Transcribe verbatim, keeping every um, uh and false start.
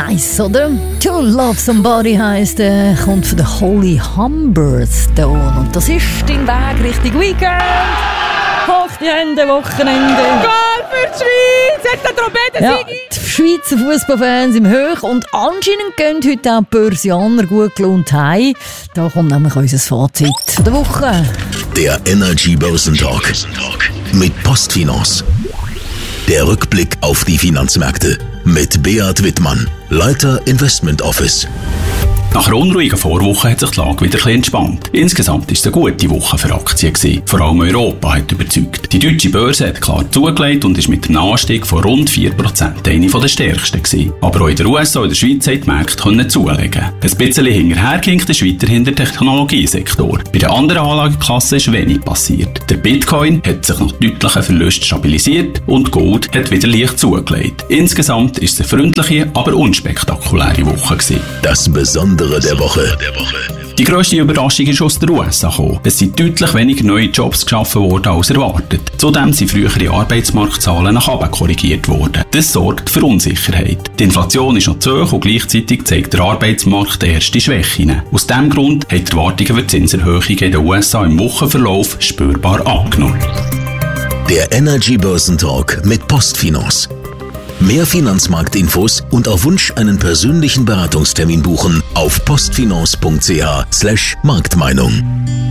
Nice, oder? To Love Somebody heisst, äh, kommt von der Holy Humberstone. Und das ist dein Weg Richtung Weekend. Hoch die Hände, Wochenende. Goal für die Schweiz! Hat der Trompete Ja, die Schweizer Fußballfans im Höch. Und anscheinend gehen heute auch die Börsianer gut gelohnt heim. Da kommt nämlich unser Fazit der Woche. Der Energy Börsentalk mit Postfinance. Der Rückblick auf die Finanzmärkte mit Beat Wittmann, Leiter Investment Office. Nach einer unruhigen Vorwoche hat sich die Lage wieder ein bisschen entspannt. Insgesamt war es eine gute Woche für Aktien gewesen. Vor allem Europa hat überzeugt. Die deutsche Börse hat klar zugelegt und ist mit einem Anstieg von rund vier Prozent eine der stärksten gewesen. Aber auch in den U S A und der Schweiz hat die Märkte können zulegen. Ein bisschen hinterher hinkt es weiterhin der Technologiesektor. Bei den anderen Anlageklassen ist wenig passiert. Der Bitcoin hat sich nach deutlichen Verlusten stabilisiert und Gold hat wieder leicht zugelegt. Insgesamt ist es eine freundliche, aber unspektakuläre Woche gewesen. Das Besondere der Woche. Die grösste Überraschung ist aus den U S A gekommen. Es sind deutlich weniger neue Jobs geschaffen worden als erwartet. Zudem sind frühere Arbeitsmarktzahlen nach oben korrigiert worden. Das sorgt für Unsicherheit. Die Inflation ist noch zu hoch und gleichzeitig zeigt der Arbeitsmarkt erste Schwächen. Aus diesem Grund haben die Erwartungen für Zinserhöhungen in den U S A im Wochenverlauf spürbar abgenommen. Der Energy Börsentalk mit Postfinance. Mehr Finanzmarktinfos und auf Wunsch einen persönlichen Beratungstermin buchen auf postfinance punkt c h slash Marktmeinung.